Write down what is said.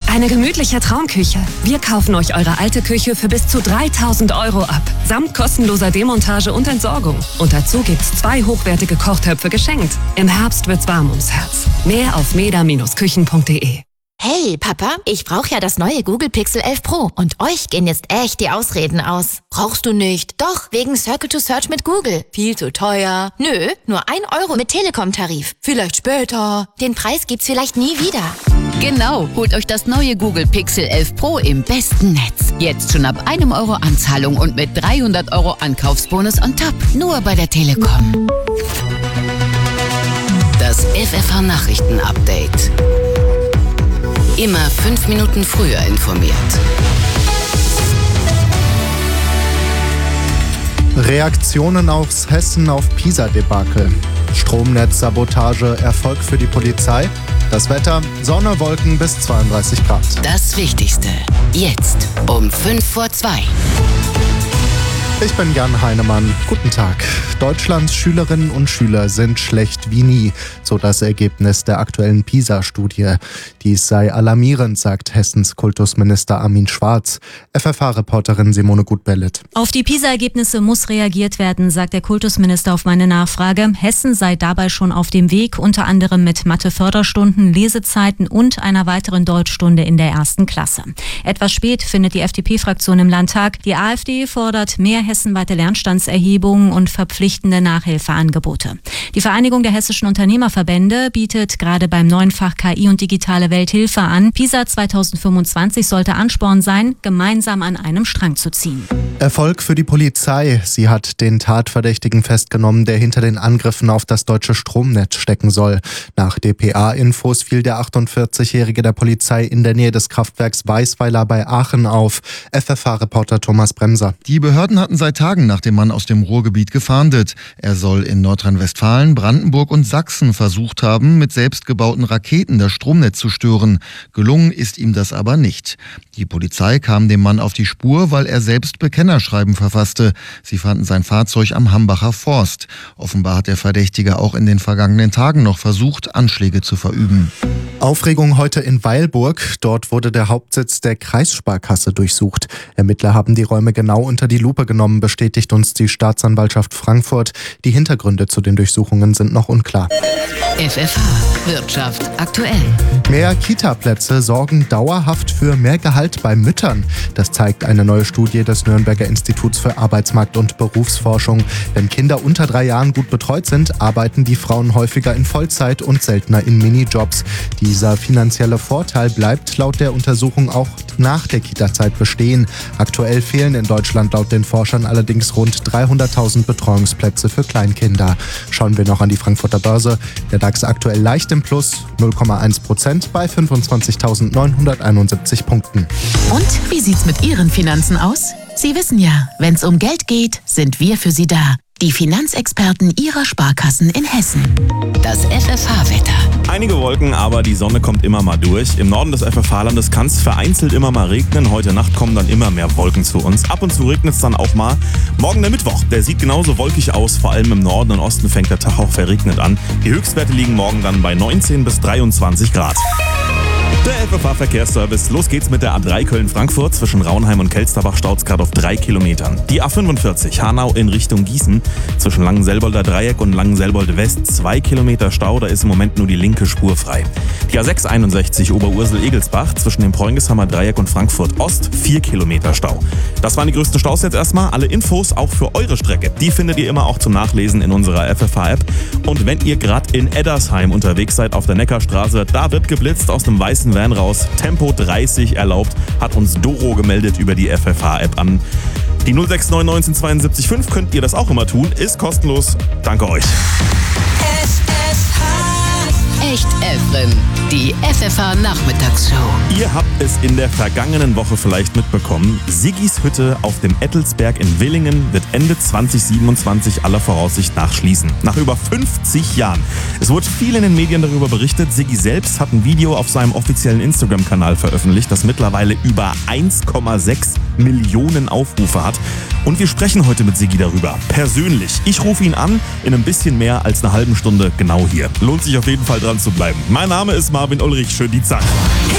Eine gemütliche Traumküche. Wir kaufen euch eure alte Küche für bis zu 3.000 € ab. Samt kostenloser Demontage und Entsorgung. Und dazu gibt's 2 hochwertige Kochtöpfe geschenkt. Im Herbst wird's warm ums Herz. Mehr auf meda-küchen.de. Hey, Papa, ich brauche ja das neue Google Pixel 11 Pro und euch gehen jetzt echt die Ausreden aus. Brauchst du nicht? Doch, wegen Circle to Search mit Google. Viel zu teuer. Nö, nur 1 € mit Telekom-Tarif. Vielleicht später. Den Preis gibt's vielleicht nie wieder. Genau, holt euch das neue Google Pixel 11 Pro im besten Netz. Jetzt schon ab 1 € Anzahlung und mit 300 € Ankaufsbonus on top. Nur bei der Telekom. Das FFH Nachrichten-Update. Immer 5 Minuten früher informiert. Reaktionen aus Hessen auf Pisa-Debakel. Stromnetzsabotage, Erfolg für die Polizei. Das Wetter, Sonne, Wolken bis 32 Grad. Das Wichtigste. Jetzt um 2:05. Ich bin Jan Heinemann. Guten Tag. Deutschlands Schülerinnen und Schüler sind schlecht wie nie, so das Ergebnis der aktuellen PISA-Studie. Dies sei alarmierend, sagt Hessens Kultusminister Armin Schwarz. FFH-Reporterin Simone Gutbellet. Auf die PISA-Ergebnisse muss reagiert werden, sagt der Kultusminister auf meine Nachfrage. Hessen sei dabei schon auf dem Weg, unter anderem mit Mathe-Förderstunden, Lesezeiten und einer weiteren Deutschstunde in der 1. Klasse. Etwas spät findet die FDP-Fraktion im Landtag. Die AfD fordert mehr hessenweite Lernstandserhebungen und verpflichtende Nachhilfeangebote. Die Vereinigung der hessischen Unternehmerverbände bietet gerade beim neuen Fach KI und digitale Welt Hilfe an. PISA 2025 sollte Ansporn sein, gemeinsam an einem Strang zu ziehen. Erfolg für die Polizei. Sie hat den Tatverdächtigen festgenommen, der hinter den Angriffen auf das deutsche Stromnetz stecken soll. Nach dpa-Infos fiel der 48-Jährige der Polizei in der Nähe des Kraftwerks Weißweiler bei Aachen auf. FFH-Reporter Thomas Bremser. Die Behörden hatten seit Tagen nach dem Mann aus dem Ruhrgebiet gefahndet. Er soll in Nordrhein-Westfalen, Brandenburg und Sachsen versucht haben, mit selbstgebauten Raketen das Stromnetz zu stören. Gelungen ist ihm das aber nicht. Die Polizei kam dem Mann auf die Spur, weil er selbst Bekennerschreiben verfasste. Sie fanden sein Fahrzeug am Hambacher Forst. Offenbar hat der Verdächtige auch in den vergangenen Tagen noch versucht, Anschläge zu verüben. Aufregung heute in Weilburg. Dort wurde der Hauptsitz der Kreissparkasse durchsucht. Ermittler haben die Räume genau unter die Lupe genommen, bestätigt uns die Staatsanwaltschaft Frankfurt. Die Hintergründe zu den Durchsuchungen sind noch unklar. FFH Wirtschaft aktuell. Mehr Kita-Plätze sorgen dauerhaft für mehr Gehalt bei Müttern. Das zeigt eine neue Studie des Nürnberger Instituts für Arbeitsmarkt- und Berufsforschung. Wenn Kinder unter 3 Jahren gut betreut sind, arbeiten die Frauen häufiger in Vollzeit und seltener in Minijobs. Dieser finanzielle Vorteil bleibt laut der Untersuchung auch nach der Kita-Zeit bestehen. Aktuell fehlen in Deutschland laut den Forschern allerdings rund 300.000 Betreuungsplätze für Kleinkinder. Schauen wir noch an die Frankfurter Börse. Der DAX aktuell leicht im Plus, 0,1% bei 25.971 Punkten. Und wie sieht's mit Ihren Finanzen aus? Sie wissen ja, wenn's um Geld geht, sind wir für Sie da. Die Finanzexperten Ihrer Sparkassen in Hessen. Das FFH-Wetter. Einige Wolken, aber die Sonne kommt immer mal durch. Im Norden des FFH-Landes kann es vereinzelt immer mal regnen. Heute Nacht kommen dann immer mehr Wolken zu uns. Ab und zu regnet es dann auch mal. Morgen der Mittwoch, der sieht genauso wolkig aus. Vor allem im Norden und Osten fängt der Tag auch verregnet an. Die Höchstwerte liegen morgen dann bei 19 bis 23 Grad. Der FFH-Verkehrsservice. Los geht's mit der A3 Köln-Frankfurt. Zwischen Raunheim und Kelsterbach staut's gerade auf 3 Kilometern. Die A45 Hanau in Richtung Gießen. Zwischen Langenselbolder Dreieck und Langenselbold West 2 Kilometer Stau. Da ist im Moment nur die linke Spur frei. Die A661 Oberursel-Egelsbach. Zwischen dem Preungeshammer Dreieck und Frankfurt Ost 4 Kilometer Stau. Das waren die größten Staus jetzt erstmal. Alle Infos auch für eure Strecke. Die findet ihr immer auch zum Nachlesen in unserer FFH-App. Und wenn ihr gerade in Eddersheim unterwegs seid auf der Neckarstraße, da wird geblitzt aus dem weißen Van raus. Tempo 30 erlaubt, hat uns Doro gemeldet über die FFH-App an. Die 069 19725 könnt ihr das auch immer tun, ist kostenlos. Danke euch. Echt Efren, die FFH-Nachmittagsshow. Ihr habt es in der vergangenen Woche vielleicht mitbekommen. Siggis Hütte auf dem Ettelsberg in Willingen wird Ende 2027 aller Voraussicht nach schließen. Nach über 50 Jahren. Es wurde viel in den Medien darüber berichtet. Siggi selbst hat ein Video auf seinem offiziellen Instagram-Kanal veröffentlicht, das mittlerweile über 1,6 Millionen Aufrufe hat. Und wir sprechen heute mit Siggi darüber. Persönlich. Ich rufe ihn an in ein bisschen mehr als einer halben Stunde genau hier. Lohnt sich auf jeden Fall dran zu bleiben. Mein Name ist Marvin Ulrich. Schön die Zeit.